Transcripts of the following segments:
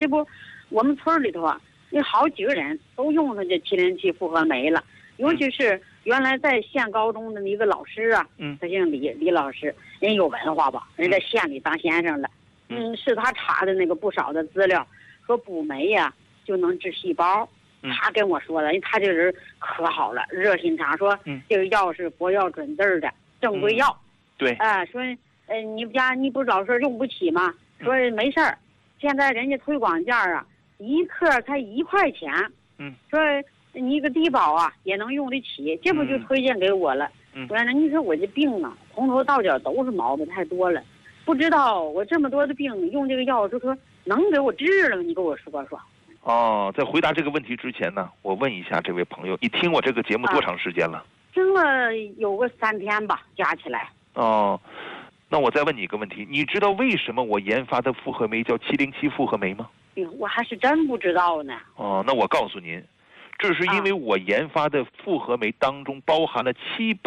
这不，我们村里头啊，有好几个人都用上这707复合酶了，尤其是原来在县高中的一个老师啊，他姓李老师，人有文化吧，人在县里当先生了，是他查的那个不少的资料，说补酶呀就能治细胞。他跟我说的，因为他这个人可好了，热心肠，说这个药是国药准字的正规药。 对。 说你们家你不是老说用不起吗？说没事儿，现在人家推广价啊，一克才1块钱。说你一个低保啊也能用得起，这不就推荐给我了。我说你说我这病啊，从头到脚都是毛病太多了，不知道我这么多的病用这个药，就说能给我治了吗？你给我说说。 在回答这个问题之前呢，我问一下这位朋友，你听我这个节目多长时间了？ 听了有个3天吧，加起来。 那我再问你一个问题，你知道为什么我研发的复合酶叫707复合酶吗？ 我还是真不知道呢。 那我告诉您，这是因为我研发的复合酶当中包含了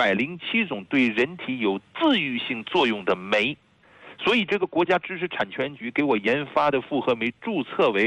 707种对人体有自愈性作用的酶，所以这个国家知识产权局给我研发的复合酶注册为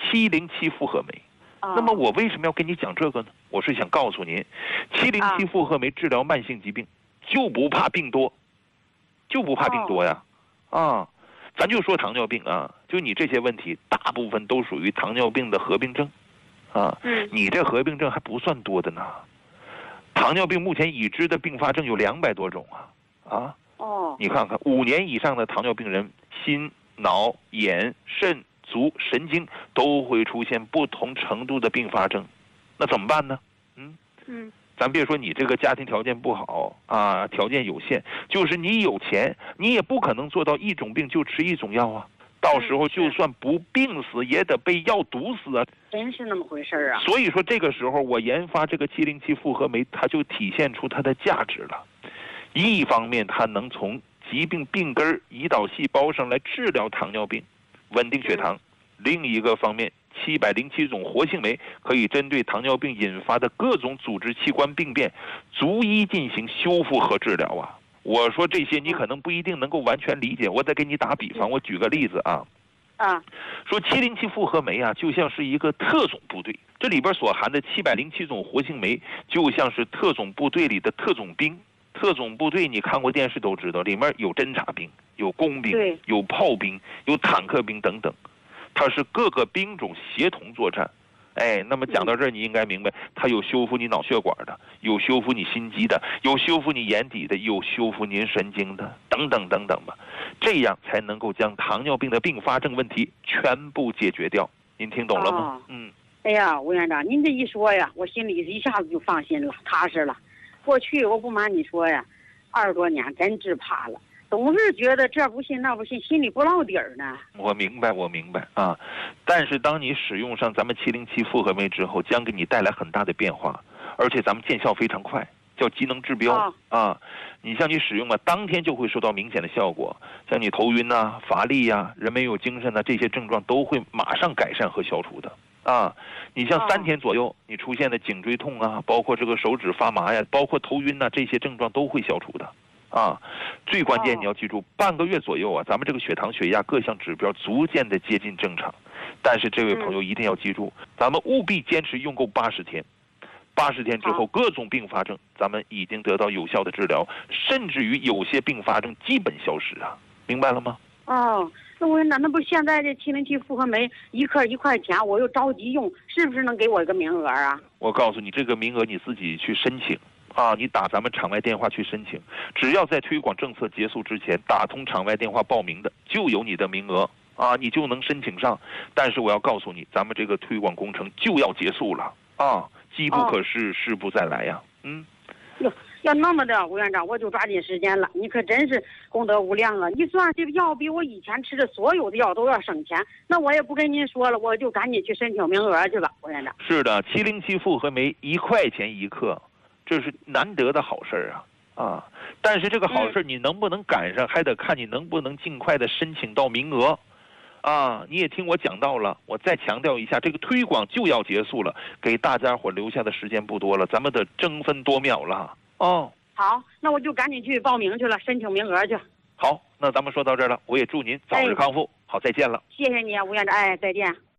707复合酶。那么我为什么要跟你讲这个呢？我是想告诉您，707复合酶治疗慢性疾病就不怕病多，就不怕病多呀。咱就说糖尿病啊，就你这些问题大部分都属于糖尿病的合并症你这合并症还不算多的呢。糖尿病目前已知的并发症有200多种你看看5年以上的糖尿病人，心、脑、眼、肾、足、神经都会出现不同程度的并发症，那怎么办呢？咱别说你这个家庭条件不好条件有限，就是你有钱，你也不可能做到一种病就吃一种药啊。到时候就算不病死，也得被药毒死啊！ 真是那么回事啊！ 所以说这个时候我研发这个707复合酶，它就体现出它的价值了。一方面，它能从疾病病根胰岛细胞上来治疗糖尿病，稳定血糖；另一个方面，707种活性酶可以针对糖尿病引发的各种组织器官病变，逐一进行修复和治疗啊。我说这些你可能不一定能够完全理解，我再给你打比方，我举个例子说707复合酶就像是一个特种部队，这里边所含的707种活性酶就像是特种部队里的特种兵。特种部队你看过电视都知道，里面有侦察兵，有工兵，有炮兵，有坦克兵等等，它是各个兵种协同作战。那么讲到这儿，你应该明白，它有修复你脑血管的，有修复你心肌的，有修复你眼底的，有修复您神经的，等等等等吧。这样才能够将糖尿病的并发症问题全部解决掉。您听懂了吗？ 哎呀，吴院长，您这一说呀，我心里一下子就放心了，踏实了。过去我不瞒你说呀，20多年真治怕了。总是觉得这不信那不信，心里不落底儿呢。 我明白但是当你使用上咱们707复合酶之后，将给你带来很大的变化，而且咱们见效非常快，叫机能治标你像你使用当天就会收到明显的效果，像你头晕乏力人没有精神这些症状都会马上改善和消除的你像3天左右，你出现的颈椎痛包括这个手指发麻包括头晕这些症状都会消除的最关键你要记住，半个月左右咱们这个血糖血压各项指标逐渐的接近正常。但是这位朋友一定要记住，咱们务必坚持用够80天，80天之后各种并发症咱们已经得到有效的治疗，甚至于有些并发症基本消失明白了吗？ 那我那不现在这707复合酶1克1块钱，我又着急用，是不是能给我一个名额我告诉你，这个名额你自己去申请你打咱们场外电话去申请，只要在推广政策结束之前打通场外电话报名的，就有你的名额你就能申请上。但是我要告诉你，咱们这个推广工程就要结束了机不可失，失不再来要那么的，吴院长，我就抓紧时间了。你可真是功德无量啊！你算这个药比我以前吃的所有的药都要省钱，那我也不跟您说了，我就赶紧去申请名额去吧，吴院长。 是的，707复合酶1块钱1克，这是难得的好事但是这个好事你能不能赶上，还得看你能不能尽快的申请到名额你也听我讲到了，我再强调一下，这个推广就要结束了，给大家伙留下的时间不多了，咱们得争分夺秒了好，那我就赶紧去报名去了，申请名额去。 好，那咱们说到这儿了，我也祝您早日康复。好，再见了。 谢谢你，吴院长。再见。